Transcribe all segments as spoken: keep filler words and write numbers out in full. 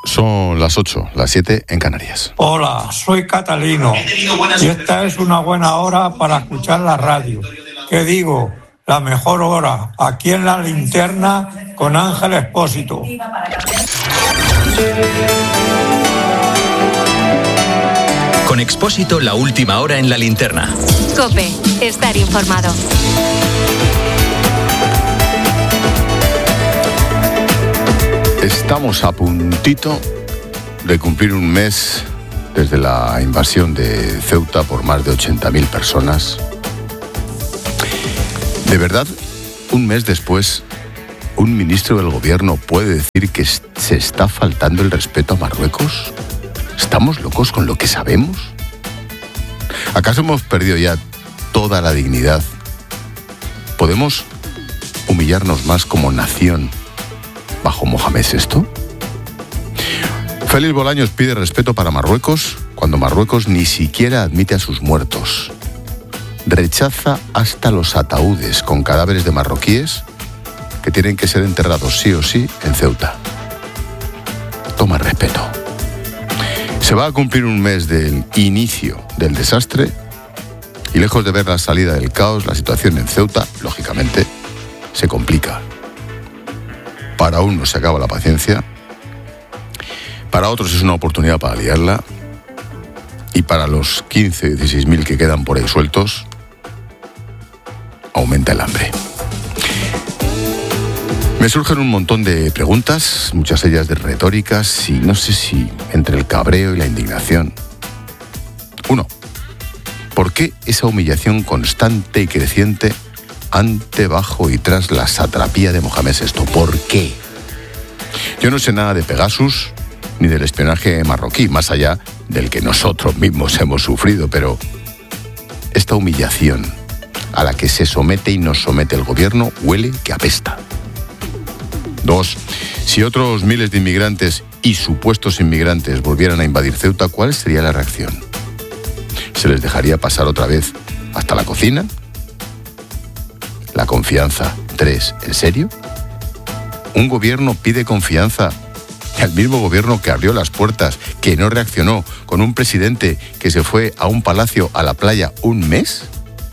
Son las ocho, las siete en Canarias. Hola, soy Catalino y esta es una buena hora para escuchar la radio. ¿Qué digo? La mejor hora, aquí en La Linterna con Ángel Expósito. Con Expósito, la última hora en La Linterna. COPE, estar informado. Estamos a puntito de cumplir un mes desde la invasión de Ceuta por más de ochenta mil personas. ¿De verdad, un mes después, un ministro del gobierno puede decir que se está faltando el respeto a Marruecos? ¿Estamos locos con lo que sabemos? ¿Acaso hemos perdido ya toda la dignidad? ¿Podemos humillarnos más como nación bajo Mohamed sexto? Félix Bolaños pide respeto para Marruecos cuando Marruecos ni siquiera admite a sus muertos. Rechaza hasta los ataúdes con cadáveres de marroquíes que tienen que ser enterrados sí o sí en Ceuta. Toma respeto. Se va a cumplir un mes del inicio del desastre y lejos de ver la salida del caos, la situación en Ceuta, lógicamente, se complica. Para unos se acaba la paciencia, para otros es una oportunidad para liarla y para los quince o dieciséis mil que quedan por ahí sueltos, aumenta el hambre. Me surgen un montón de preguntas, muchas ellas de retóricas y no sé si entre el cabreo y la indignación. Uno, ¿por qué esa humillación constante y creciente ante, bajo y tras la satrapía de Mohamed sexto? ¿Por qué? Yo no sé nada de Pegasus ni del espionaje marroquí, más allá del que nosotros mismos hemos sufrido, pero esta humillación a la que se somete y nos somete el gobierno huele que apesta. Dos, si otros miles de inmigrantes y supuestos inmigrantes volvieran a invadir Ceuta, ¿cuál sería la reacción? ¿Se les dejaría pasar otra vez hasta la cocina? La confianza. Tres, ¿en serio? Un gobierno pide confianza al mismo gobierno que abrió las puertas, que no reaccionó, con un presidente que se fue a un palacio a la playa un mes.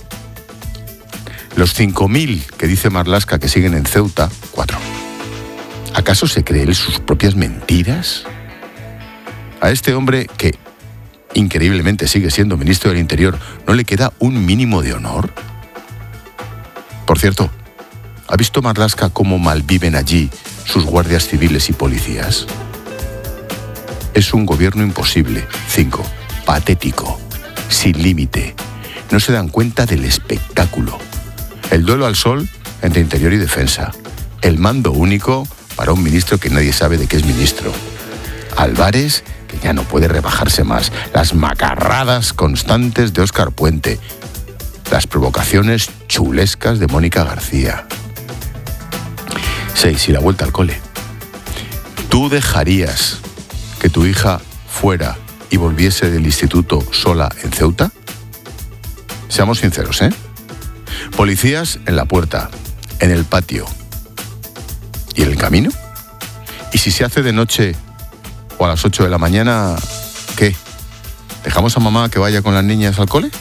Los cinco mil que dice Marlaska que siguen en Ceuta, cuatro. ¿Acaso se cree él sus propias mentiras? A este hombre que increíblemente sigue siendo ministro del Interior, ¿no le queda un mínimo de honor? Por cierto, ¿ha visto Marlaska cómo malviven allí sus guardias civiles y policías? Es un gobierno imposible. Cinco, patético, sin límite. No se dan cuenta del espectáculo. El duelo al sol entre Interior y Defensa. El mando único para un ministro que nadie sabe de qué es ministro. Álvarez, que ya no puede rebajarse más. Las macarradas constantes de Óscar Puente. Las provocaciones chulescas de Mónica García. Seis, y la vuelta al cole. ¿Tú dejarías que tu hija fuera y volviese del instituto sola en Ceuta? Seamos sinceros, ¿eh? Policías en la puerta, en el patio. ¿Y en el camino? ¿Y si se hace de noche o a las ocho de la mañana, qué? ¿Dejamos a mamá que vaya con las niñas al cole?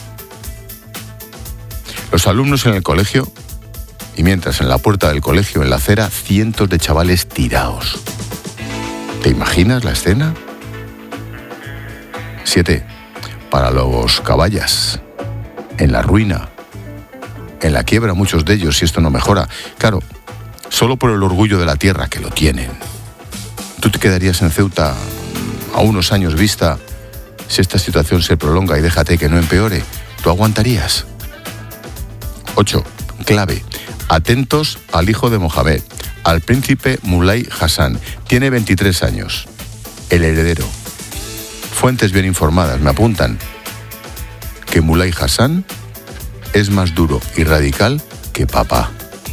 Los alumnos en el colegio, y mientras en la puerta del colegio, en la acera, cientos de chavales tirados. ¿Te imaginas la escena? Siete, para los caballas, en la ruina, en la quiebra muchos de ellos, si esto no mejora. Claro, solo por el orgullo de la tierra que lo tienen. ¿Tú te quedarías en Ceuta a unos años vista si esta situación se prolonga y déjate que no empeore? ¿Tú aguantarías? Ocho, clave. Atentos al hijo de Mohamed, al príncipe Mulay Hassan. Tiene veintitrés años. El heredero. Fuentes bien informadas me apuntan que Mulay Hassan es más duro y radical que papá.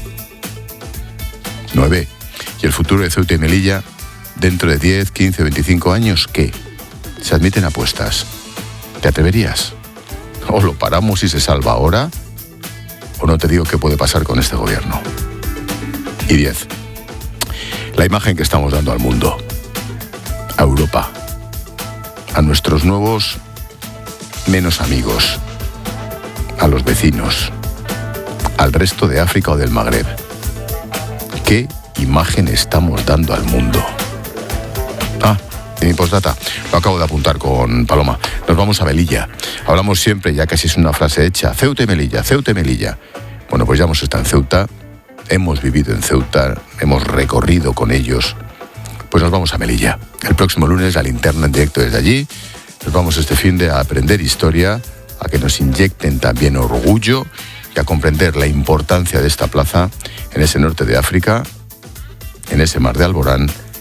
Nueve. ¿Y el futuro de Ceuta y Melilla dentro de diez, quince, veinticinco años qué? Se admiten apuestas. ¿Te atreverías? ¿O lo paramos y se salva ahora? ¿O no te digo qué puede pasar con este gobierno? Y diez. La imagen que estamos dando al mundo. a Europa, a nuestros nuevos menos amigos, a los vecinos, al resto de África o del Magreb. ¿Qué imagen estamos dando al mundo? Ah, y mi postdata, lo acabo de apuntar con Paloma. Nos vamos a Melilla. Hablamos siempre, ya casi es una frase hecha, Ceuta y Melilla, Ceuta y Melilla. Bueno, pues ya hemos estado en Ceuta, hemos vivido en Ceuta, hemos recorrido con ellos. Pues nos vamos a Melilla. El próximo lunes, la linterna en directo desde allí. Nos vamos este fin de a aprender historia, a que nos inyecten también orgullo y a comprender la importancia de esta plaza en ese norte de África, en ese mar de Alborán,